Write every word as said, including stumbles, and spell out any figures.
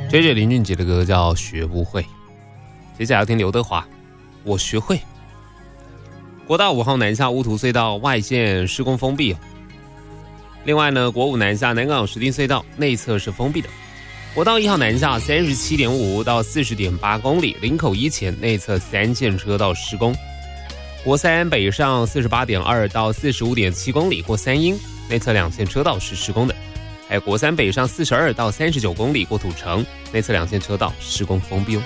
追着林俊杰的歌叫《学不会》。接下来要听刘德华，我学会。国道五号南下乌涂隧道外线施工封闭。另外呢，国五南下南港石碇隧道内侧是封闭的。国道一号南下 三十七点五 到 四十点八 公里，林口一前内侧三线车道施工。国三北上 四十八点二 到 四十五点七 公里，过三英内侧两线车道是施工的。还有国三北上四十二到三十九公里，过土城内侧两线车道施工封闭哦。